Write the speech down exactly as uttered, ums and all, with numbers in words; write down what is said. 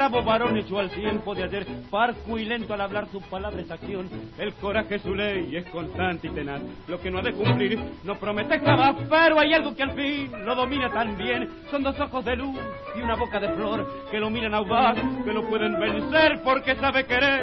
bravo varón hecho al tiempo de ayer, parco y lento al hablar su palabra es acción, el coraje es su ley es constante y tenaz, lo que no ha de cumplir no promete jamás, pero hay algo que al fin lo domina tan bien, son dos ojos de luz y una boca de flor que lo miran audaz, que lo pueden vencer porque sabe querer